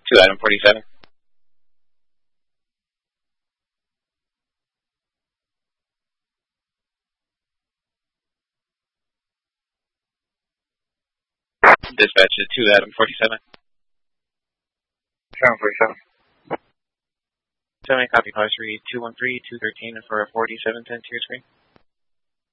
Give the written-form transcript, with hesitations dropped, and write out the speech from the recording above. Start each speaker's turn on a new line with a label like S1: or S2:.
S1: 2 item 47. Dispatch to 2 item 47.
S2: 747.
S1: 7 copy cars 3213, 213 for a 4710 to your screen.